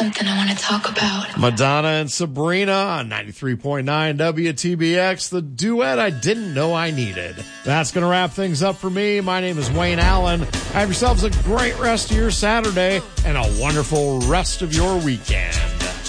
something I want to talk about. Madonna and Sabrina on 93.9 WTBX, the duet I didn't know I needed. That's going to wrap things up for me. My name is Wayne Allen. Have yourselves a great rest of your Saturday and a wonderful rest of your weekend.